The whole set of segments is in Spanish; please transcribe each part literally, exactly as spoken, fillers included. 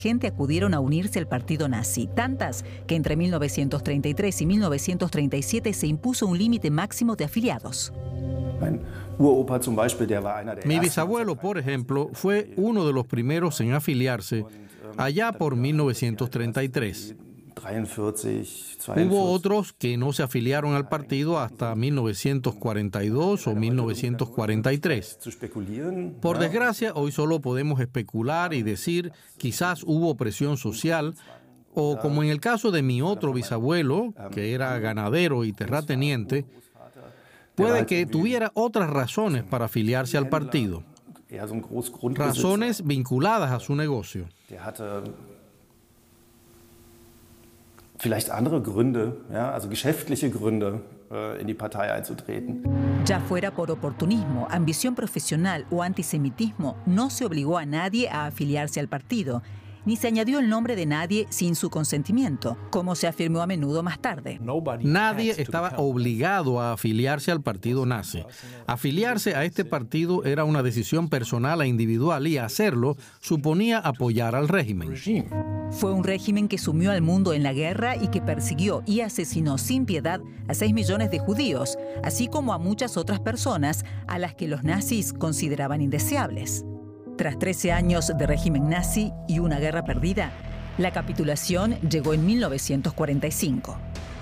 gente acudieron a unirse al partido nazi, tantas que entre mil novecientos treinta y tres y mil novecientos treinta y siete se impuso un límite máximo de afiliados. Mi bisabuelo, por ejemplo, fue uno de los primeros en afiliarse allá por mil novecientos treinta y tres. Hubo otros que no se afiliaron al partido hasta mil novecientos cuarenta y dos o mil novecientos cuarenta y tres. Por desgracia, hoy solo podemos especular y decir quizás hubo presión social o, como en el caso de mi otro bisabuelo, que era ganadero y terrateniente, puede que tuviera otras razones para afiliarse al partido, razones vinculadas a su negocio. Vielleicht andere Gründe, ja, also geschäftliche Gründe, in die Partei einzutreten. Ya fuera por oportunismo, ambición profesional o antisemitismo, no se obligó a nadie a afiliarse al partido, ni se añadió el nombre de nadie sin su consentimiento, como se afirmó a menudo más tarde. Nadie estaba obligado a afiliarse al partido nazi. Afiliarse a este partido era una decisión personal e individual y hacerlo suponía apoyar al régimen. Fue un régimen que sumió al mundo en la guerra y que persiguió y asesinó sin piedad a seis millones de judíos, así como a muchas otras personas a las que los nazis consideraban indeseables. Tras trece años de régimen nazi y una guerra perdida, la capitulación llegó en mil novecientos cuarenta y cinco.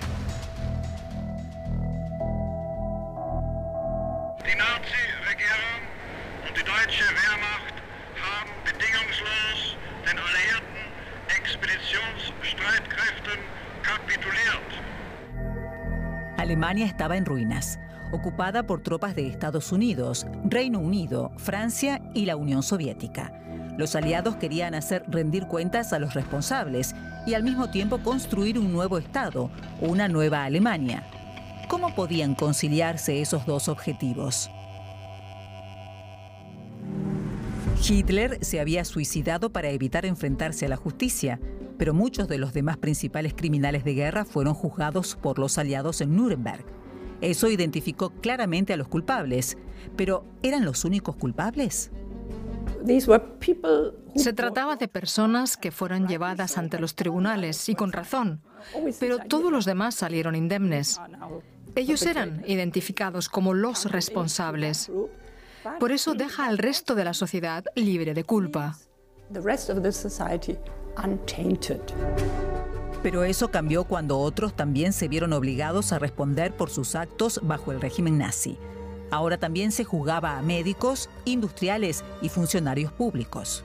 Die Nazi-Regierung und die deutsche Wehrmacht haben bedingungslos den alliierten Expeditionsstreitkräften kapituliert. Alemania estaba en ruinas, ocupada por tropas de Estados Unidos, Reino Unido, Francia y la Unión Soviética. Los aliados querían hacer rendir cuentas a los responsables y al mismo tiempo construir un nuevo Estado, una nueva Alemania. ¿Cómo podían conciliarse esos dos objetivos? Hitler se había suicidado para evitar enfrentarse a la justicia, pero muchos de los demás principales criminales de guerra fueron juzgados por los aliados en Nuremberg. Eso identificó claramente a los culpables, pero ¿eran los únicos culpables? Se trataba de personas que fueron llevadas ante los tribunales, y con razón, pero todos los demás salieron indemnes. Ellos eran identificados como los responsables. Por eso deja al resto de la sociedad libre de culpa. Pero eso cambió cuando otros también se vieron obligados a responder por sus actos bajo el régimen nazi. Ahora también se juzgaba a médicos, industriales y funcionarios públicos.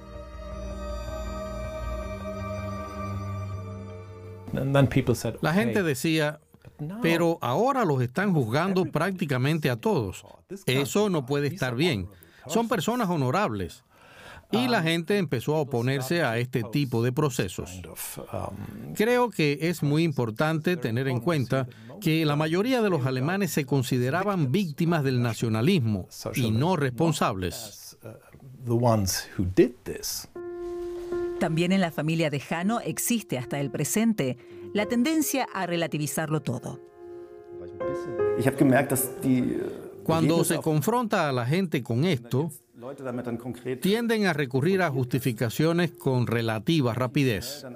La gente decía, pero ahora los están juzgando prácticamente a todos. Eso no puede estar bien. Son personas honorables. Y la gente empezó a oponerse a este tipo de procesos. Creo que es muy importante tener en cuenta que la mayoría de los alemanes se consideraban víctimas del nacionalismo y no responsables. También en la familia de Hanno existe hasta el presente la tendencia a relativizarlo todo. Cuando se confronta a la gente con esto, tienden a recurrir a justificaciones con relativa rapidez.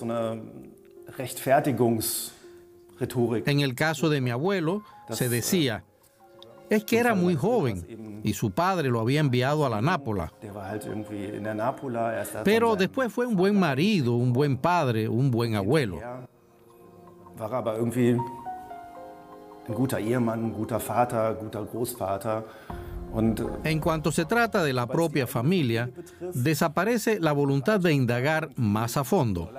En el caso de mi abuelo, se decía, es que era muy joven y su padre lo había enviado a la Nápola. Pero después fue un buen marido, un buen padre, un buen abuelo. En cuanto se trata de la propia familia, desaparece la voluntad de indagar más a fondo.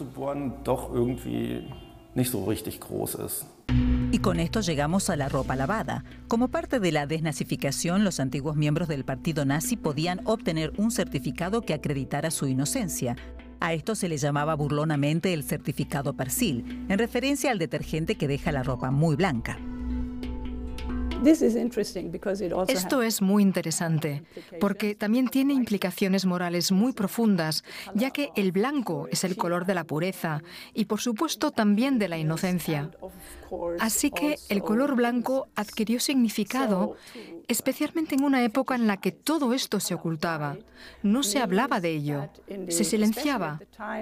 Y con esto llegamos a la ropa lavada. Como parte de la desnazificación, los antiguos miembros del partido nazi podían obtener un certificado que acreditara su inocencia. A esto se le llamaba burlonamente el certificado Persil, en referencia al detergente que deja la ropa muy blanca. Esto es muy interesante, porque también tiene implicaciones morales muy profundas, ya que el blanco es el color de la pureza y, por supuesto, también de la inocencia. Así que el color blanco adquirió significado, especialmente en una época en la que todo esto se ocultaba. No se hablaba de ello, se silenciaba.